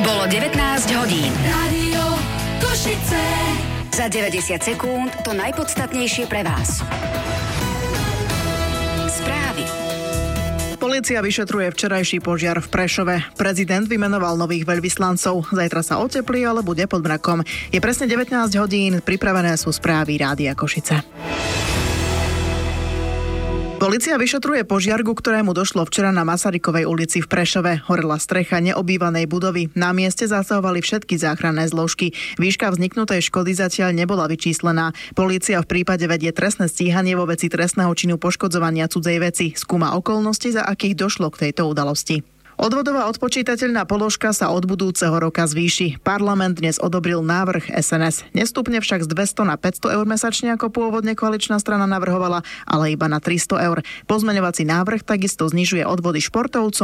Bolo 19 hodín. Rádio Košice. Za 90 sekúnd to najpodstatnejšie pre vás. Správy. Polícia vyšetruje včerajší požiar v Prešove. Prezident vymenoval nových veľvyslancov. Zajtra sa oteplí, ale bude pod mrakom. Je presne 19 hodín, pripravené sú správy Rádia Košice. Polícia vyšetruje požiar, ku ktorému došlo včera na Masarykovej ulici v Prešove. Horela strecha neobývanej budovy. Na mieste zasahovali všetky záchranné zložky. Výška vzniknutej škody zatiaľ nebola vyčíslená. Polícia v prípade vedie trestné stíhanie vo veci trestného činu poškodzovania cudzej veci. Skúma okolnosti, za akých došlo k tejto udalosti. Odvodová odpočítateľná položka sa od budúceho roka zvýši. Parlament dnes odobril návrh SNS. Nestupne však z 200 na 500 eur mesačne, ako pôvodne koaličná strana navrhovala, ale iba na 300 eur. Pozmeňovací návrh takisto znižuje odvody športovcom